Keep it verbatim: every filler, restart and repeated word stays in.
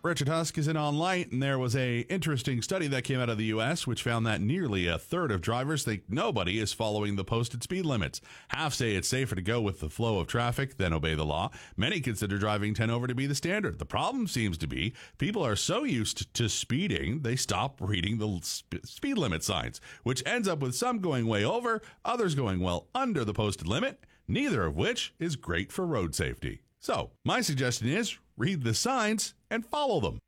Richard Husk is in On Light, and there was a interesting study that came out of the U S which found that nearly a third of drivers think nobody is following the posted speed limits. Half say it's safer to go with the flow of traffic than obey the law. Many consider driving ten over to be the standard. The problem seems to be people are so used to speeding, they stop reading the sp- speed limit signs, which ends up with some going way over, others going well under the posted limit, neither of which is great for road safety. So, my suggestion is read the signs and follow them.